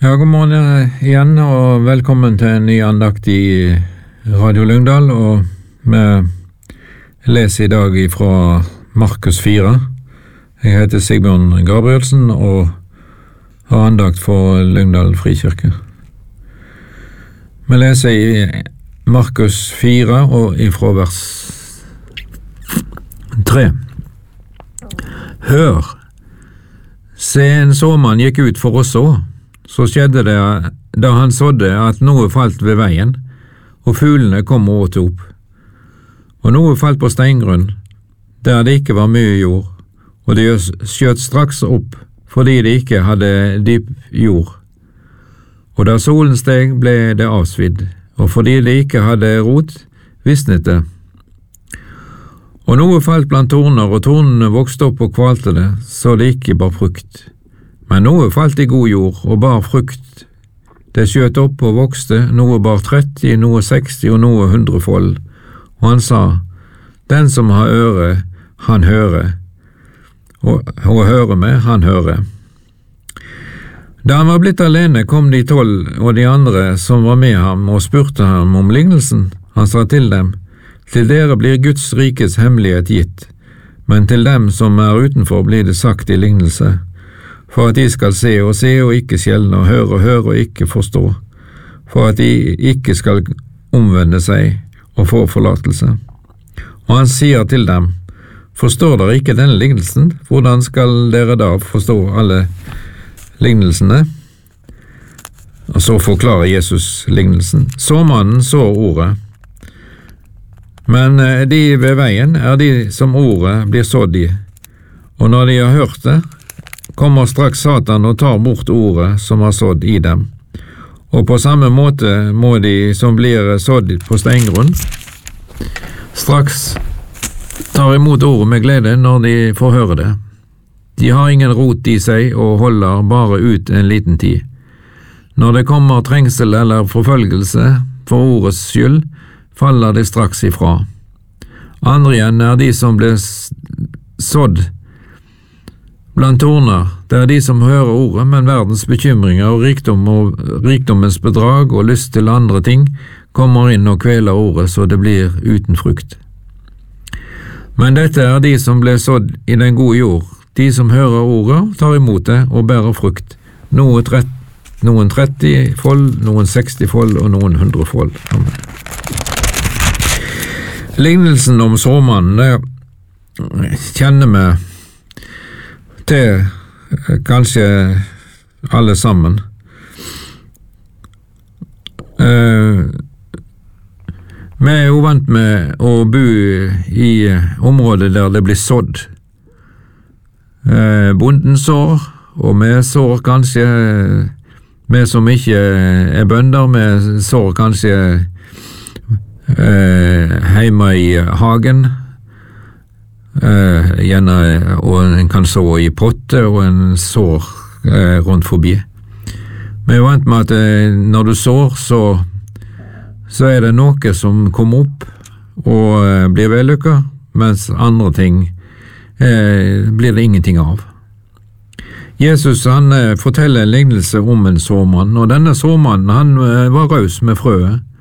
Ja, god morgen igjen, og velkommen til en ny andakt i Radio Lyngdal, og vi leser i dag fra Markus 4. Jeg heter Sigbjørn Gabrielsen, og har andakt for Lyngdal Frikirke. Vi leser i Markus 4, og ifra vers 3. Hør, se, en såmann gikk ut for å så. Så skjedde det da han sådde at noe falt ved veien, og fuglene kom og åt opp. Og noe falt på steingrunn, der det ikke var mye jord, og det skjøt straks opp, fordi det ikke hadde dyp jord. Og da solen steg, ble det avsvidd, og fordi det ikke hadde rot, visnet det. Og noe falt blant torner, og tornene vokste opp og kvalte det, så det ikke bar frukt. Men noe falt i god jord, og bar frukt. Det skjøt opp og vokste, noe bar 30, noe 60 og noe 100-fold. Og han sa, den som har øre, han hører, og hører med, han hører. Da han var blitt alene, kom de 12 og de andre som var med ham, og spurte ham om lignelsen. Han sa til dem, til dere blir Guds rikes hemmelighet gitt, men til dem som er utenfor blir det sagt i lignelse, for at de skal se og ikke skjelne, og høre og ikke forstå, for at de ikke skal omvende seg og få forlatelse. Og han sier til dem, forstår dere ikke denne lignelsen? Hvordan skal dere da forstå alle lignelsene? Og så forklarer Jesus lignelsen. Såmannen så ordet, men de ved veien er de som ordet blir sådd i, og når de har hørt det, kommer straks Satan og tar bort ordet som har sådd i dem. Og på samme måte må de som blir sådd på steingrunn straks tar imot ordet med glede når de får høre det. De har ingen rot i seg og holder bare ut en liten tid. Når det kommer trengsel eller forfølgelse for ordets skyld, faller de straks ifra. Andre igjen er de som blir sådd blant torner, det er de som hører ordet, men verdens bekymringer og rikdommens bedrag og lyst til andre ting kommer inn og kveler ordet så det blir uten frukt. Men dette er de som ble sådd i den gode jord, de som hører ordet, tar imot det og bærer frukt, noen 30 fold, noen 60 fold og noen 100 fold. Amen. Lignelsen om såmannen kjenner vi til kanskje alle sammen. Vi er jo vant med å bo i områder der det blir sådd. Bonden sår, og vi sår kanskje, vi som ikke er bønder, vi sår kanskje hjemme i hagen, gjerne, og en kan så i potte, og en sår rundt forbi. Vi er vant med at når du sår, så er det noe som kommer opp og blir vellykket, mens andre ting blir det ingenting av. Jesus han forteller en lignelse om en såmann, og denne såmannen han var raus med frøet.